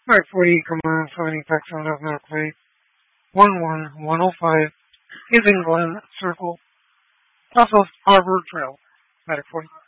540 command finding Paxton of Mercury 11105 is in Glen Circle off of Harbor Trail. Medic 40.